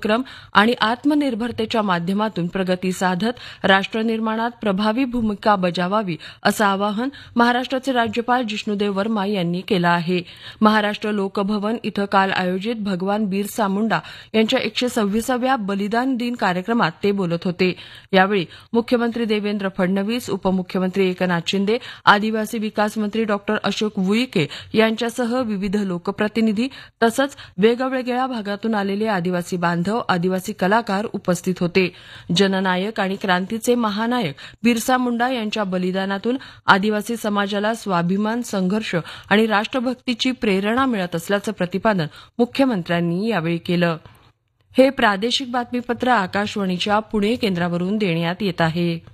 उपक्रम आणि आत्मनिर्भरतेच्या माध्यमातून प्रगती साधत राष्ट्रनिर्माणात प्रभावी भूमिका बजावावी असं आवाहन महाराष्ट्राचे राज्यपाल जिष्णुदेव वर्मा यांनी केलं आहे. महाराष्ट्र लोकभवन इथं काल आयोजित भगवान बिरसा मुंडा यांच्या 126व्या बलिदान दिन कार्यक्रमात ते बोलत होते. यावेळी मुख्यमंत्री देवेंद्र फडणवीस, उपमुख्यमंत्री एकनाथ शिंदे, आदिवासी विकास मंत्री डॉ. अशोक उईके यांच्यासह विविध लोकप्रतिनिधी तसंच वेगवेगळ्या भागातून आलेले आदिवासी बांधव, आदिवासी कलाकार उपस्थित होते. जननायक आणि क्रांतीचे महानायक बिरसा मुंडा यांच्या बलिदानातून आदिवासी समाजाला स्वाभिमान, संघर्ष आणि राष्ट्रभक्तीची प्रेरणा मिळत असल्याचं प्रतिपादन मुख्यमंत्र्यांनी यावेळी केलं. हे प्रादेशिक बातमीपत्र आकाशवाणीच्या पुणे केंद्रावरून देण्यात येत आहे.